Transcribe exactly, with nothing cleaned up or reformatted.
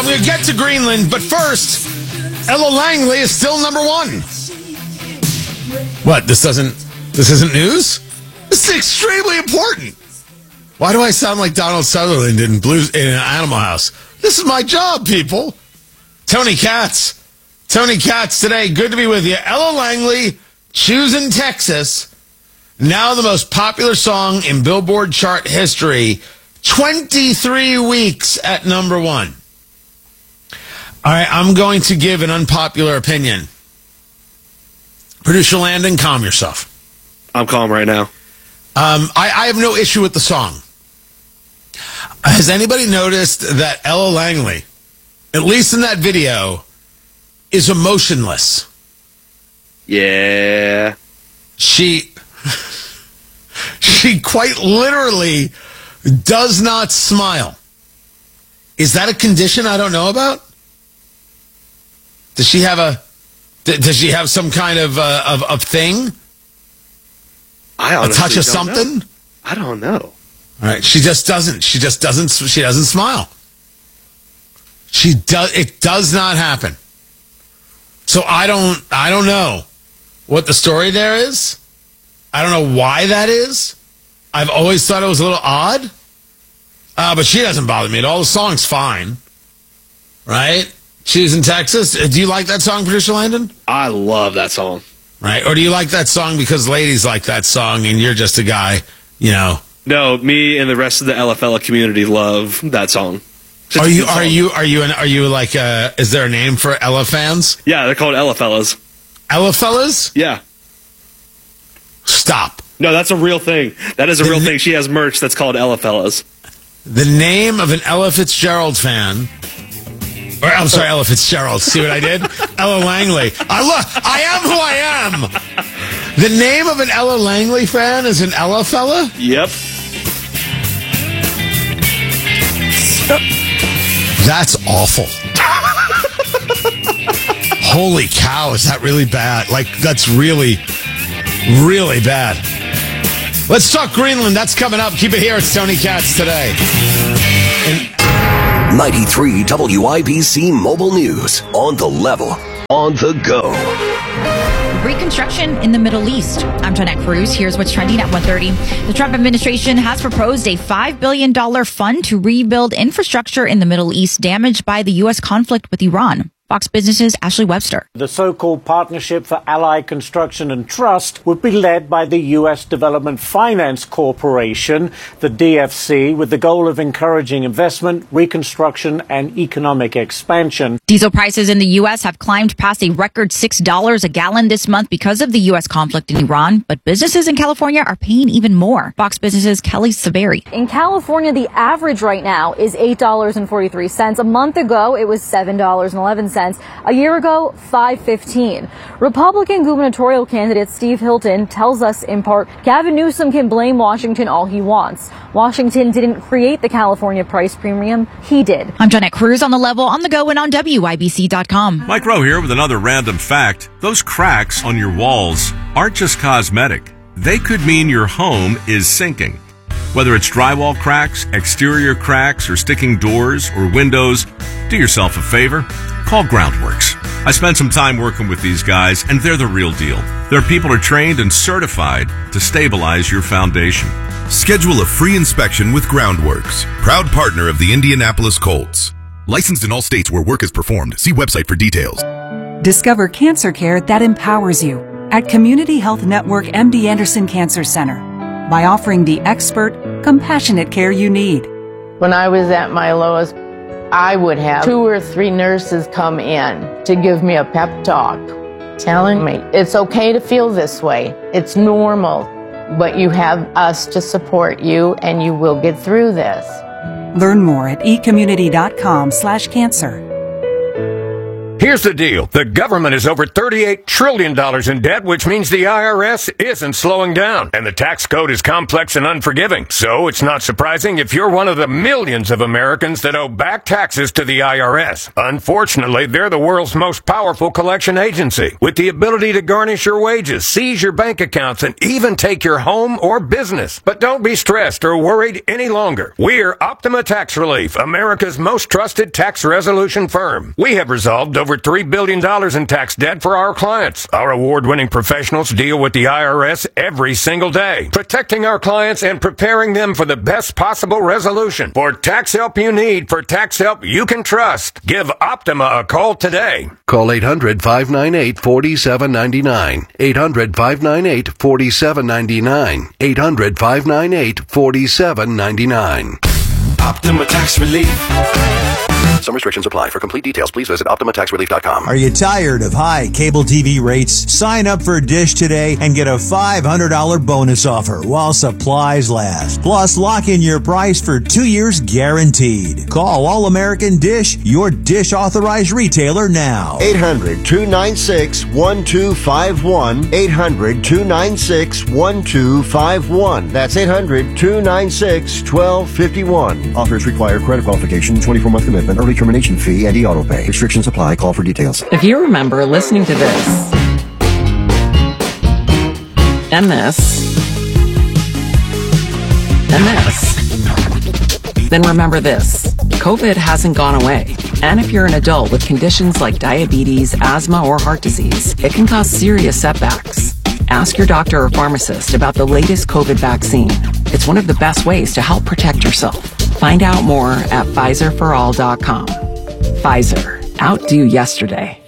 we'll get to Greenland, but first, Ella Langley is still number one. What? This doesn't, this isn't news? This is extremely important. Why do I sound like Donald Sutherland in Blues in Animal House? This is my job, people. Tony Katz. Tony Katz today. Good to be with you. Ella Langley, Choosing Texas. Now the most popular song in Billboard chart history. twenty-three weeks at number one. All right, I'm going to give an unpopular opinion. Producer Landon, calm yourself. I'm calm right now. Um, I, I have no issue with the song. Has anybody noticed that Ella Langley, at least in that video, is emotionless? Yeah. She, she quite literally does not smile. Is that a condition I don't know about? Does she have a, does she have some kind of, uh, of, of thing? I honestly a touch of don't something? know. I don't know. All right, she just doesn't. She just doesn't. She doesn't smile. She does. It does not happen. So I don't. I don't know what the story there is. I don't know why that is. I've always thought it was a little odd. Uh, but she doesn't bother me at all. The song's fine, right? She's in Texas. Do you like that song, Producer Landon? I love that song. Right, or do you like that song because ladies like that song and you're just a guy, you know? No, me and the rest of the Ella Fella community love that song. Are you, are you, are you, an, are you like, uh, is there a name for Ella fans? Yeah, they're called Ella Fellas. Ella Fellas? Yeah. Stop. No, that's a real thing. That is a The real n- thing. She has merch that's called Ella Fellas. The name of an Ella Fitzgerald fan, or I'm sorry, Ella Fitzgerald. See what I did? Ella Langley. I look. I am who I am. The name of an Ella Langley fan is an Ella fella? Yep. That's awful. Holy cow, is that really bad? Like, that's really, really bad. Let's talk Greenland. That's coming up. Keep it here. It's Tony Katz today. And ninety-three W I B C Mobile News. On the level. On the go. Reconstruction in the Middle East. I'm Jeanette Cruz. Here's what's trending at one thirty. The Trump administration has proposed a five billion dollars fund to rebuild infrastructure in the Middle East damaged by the U S conflict with Iran. Fox Business's Ashley Webster. The so-called Partnership for Allied Construction and Trust would be led by the U S Development Finance Corporation, the D F C, with the goal of encouraging investment, reconstruction, and economic expansion. Diesel prices in the U S have climbed past a record six dollars a gallon this month because of the U S conflict in Iran, but businesses in California are paying even more. Fox Business's Kelly Saveri. In California, the average right now is eight dollars and forty-three cents. A month ago, it was seven dollars and eleven cents. A year ago, five dollars and fifteen cents. Republican gubernatorial candidate Steve Hilton tells us, in part, Gavin Newsom can blame Washington all he wants. Washington didn't create the California price premium. He did. I'm Jeanette Cruz on the level, on the go, and on W I B C dot com. Mike Rowe here with another random fact. Those cracks on your walls aren't just cosmetic. They could mean your home is sinking. Whether it's drywall cracks, exterior cracks, or sticking doors or windows, do yourself a favor. Call Groundworks. I spent some time working with these guys, and they're the real deal. Their people are trained and certified to stabilize your foundation. Schedule a free inspection with Groundworks, proud partner of the Indianapolis Colts. Licensed in all states where work is performed. See website for details. Discover cancer care that empowers you at Community Health Network M D Anderson Cancer Center by offering the expert, compassionate care you need. When I was at my lowest, I would have two or three nurses come in to give me a pep talk, telling me it's okay to feel this way. It's normal, but you have us to support you and you will get through this. Learn more at ecommunity.com slash cancer. Here's the deal. The government is over thirty-eight trillion dollars in debt, which means the I R S isn't slowing down. And the tax code is complex and unforgiving. So it's not surprising if you're one of the millions of Americans that owe back taxes to the I R S. Unfortunately, they're the world's most powerful collection agency, with the ability to garnish your wages, seize your bank accounts, and even take your home or business. But don't be stressed or worried any longer. We're Optima Tax Relief, America's most trusted tax resolution firm. We have resolved over three billion dollars in tax debt for our clients. Our award-winning professionals deal with the I R S every single day, protecting our clients and preparing them for the best possible resolution. For tax help you need, for tax help you can trust, give Optima a call today. Call eight hundred, five nine eight, four seven nine nine. eight hundred, five nine eight, four seven nine nine. eight hundred, five nine eight, four seven nine nine. Optima Tax Relief. Some restrictions apply. For complete details, please visit Optima Tax Relief dot com. Are you tired of high cable T V rates? Sign up for Dish today and get a five hundred dollars bonus offer while supplies last. Plus, lock in your price for two years guaranteed. Call All American Dish, your Dish authorized retailer now. eight hundred, two nine six, one two five one. eight hundred, two nine six, one two five one. That's eight hundred, two nine six, one two five one. Offers require credit qualification, twenty-four month commitment, early termination fee, and e-auto pay. Restrictions apply. Call for details. If you remember listening to this and this and this, then remember this. COVID hasn't gone away. And if you're an adult with conditions like diabetes, asthma, or heart disease, it can cause serious setbacks. Ask your doctor or pharmacist about the latest COVID vaccine. It's one of the best ways to help protect yourself. Find out more at Pfizer for all dot com. Pfizer. Outdo yesterday.